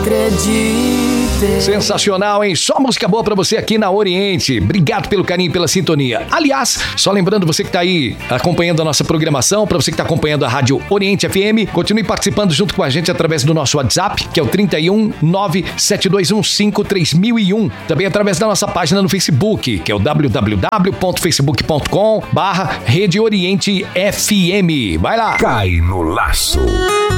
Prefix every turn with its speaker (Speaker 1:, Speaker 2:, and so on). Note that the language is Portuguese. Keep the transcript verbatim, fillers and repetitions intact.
Speaker 1: acredite.
Speaker 2: Sensacional, hein? Só música boa pra você aqui na Oriente. Obrigado pelo carinho e pela sintonia. Aliás, só lembrando você que tá aí acompanhando a nossa programação, pra você que tá acompanhando a Rádio Oriente F M, continue participando junto com a gente através do nosso WhatsApp, que é o trinta e um, nove sete dois um cinco, três mil e um. Também através da nossa página no Facebook, que é o w w w ponto facebook ponto com barra Rede Oriente F M. Vai lá!
Speaker 3: Cai no laço.